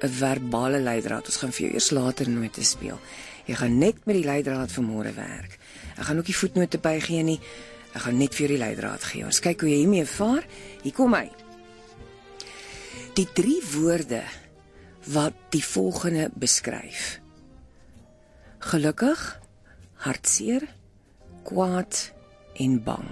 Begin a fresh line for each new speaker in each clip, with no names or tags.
'n verbale leidraad. Ons gaan vir jou eers later note speel. Jy gaan net met die leidraad vanmôre werk. Ek gaan ook nie voetnote bygee nie. Ek gaan net vir jou die leidraad gee. Ons kyk hoe jy hiermee vaar. Hier kom hy. Die 3 woorde wat die volgende beskryf. Gelukkig, hartseer, kwaad en bang.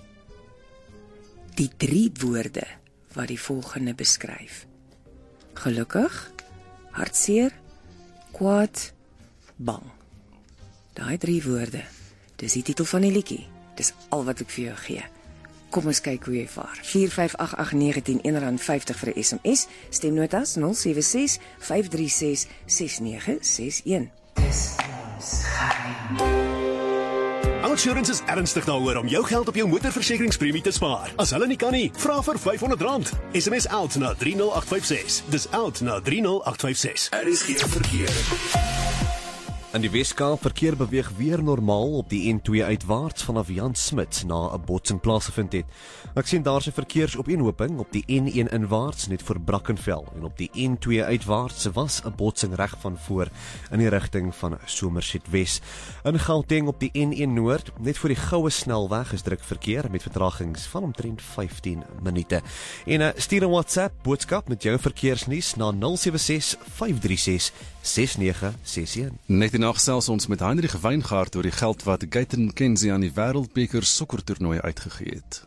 Die 3 woorde wat die volgende beskryf. Gelukkig, hartseer, kwaad, bang. Daai 3 woorde, dis die titel van die liedjie. Dis al wat ek vir jou gee. Kom ons kyk hoe jy vaar. 4588910 R50 vir 'n SMS. Stemnotas 076 536 6961. Dis ons geheim.
OUTsurance is ernstig daaroor om jou geld op jou motorversekeringspremie te spaar. As hulle nie kan nie, vra vir R500. SMS OUT na 30856. Dis OUT na 30856.
Is geen verkeer.
In die Weskaap verkeer beweeg weer normaal op die N2 uitwaarts vanaf Jan Smit na 'n botsing plaasgevind het. Ek sien daar's 'n verkeersopeenhoping op die N1 inwaarts net voor Brackenfell en op die N2 uitwaarts was 'n botsing reg van voor in die rigting van Somerset Wes. In Gauteng op die N1 Noord net voor die Goue Snelweg is druk verkeer met vertragings van omtrent 15 minute. En stuur 'n WhatsApp boodskap met jou verkeersnuus na 076 536 6961.
Net die nag selfs ons met Heinrich Wyngaard oor die geld wat Gayton McKenzie aan die Wêreldbeker sokkertoernooi uitgegee het.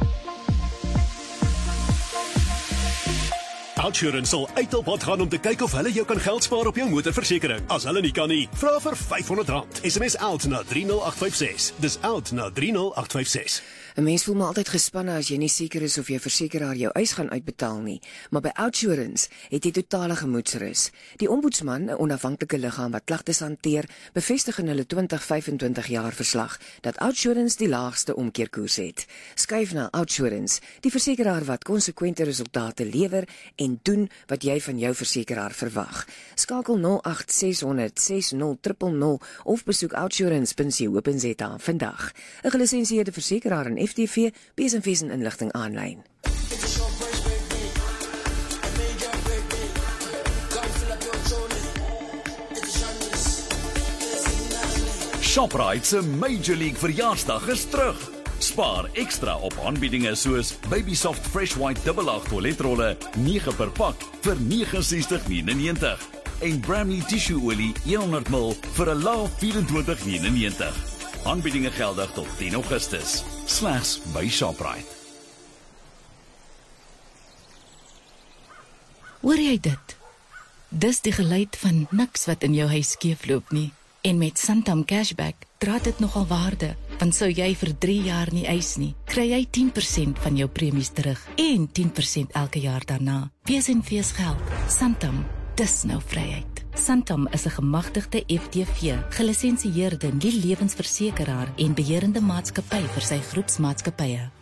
OUTsurance sal uit op pad gaan om te kyk of hulle jou kan geld spaar op jou motorversekering. As hulle nie kan nie, vra vir R500. SMS OUT na 30856. Dis OUT na 30856.
'n Mens voel maar altyd gespanne as jy nie seker is of jou versekeraar jou eis gaan uitbetaal nie, maar by OUTsurance het jy totale gemoedsrus. Die ombudsman, 'n onafhanklike liggaam wat klagtes hanteer, bevestig in hulle 20-25 jaar verslag dat OUTsurance die laagste omkeerkoers het. Skuif na OUTsurance, die versekeraar wat konsekwente resultate lewer en doen wat jy van jou versekeraar verwag. Skakel 08 600 60000 of besoek outsurance.co.za vandag. 'n Gelisensieerde versekeraar in FTV, besenfees en inligting aanlyn.
Shoprite se Major League verjaarsdag is terug. Spaar ekstra op aanbiedinge soos Babysoft Fresh White Double 8 toiletrolle 9 per pak vir R69,99 en Bramley Tissue Olie 100 ml vir 'n lae R24,99. Aanbiedinge geldig tot 10 Augustus. Slegs by Shoprite.
Hoor jy dit? Dis die geluid van niks wat in jou huis skeefloop nie. En met Santam Cashback dra dit nogal waarde, want sou jy vir 3 jaar nie eis nie, kry jy 10% van jou premies terug en 10% elke jaar daarna. Wees en fees geld. Santam, dis nou vryheid. Santam is 'n gemagtigde FTV, gelisensieerde nie lewensversekeraar en beheerende maatskappy vir sy groepsmaatskappye.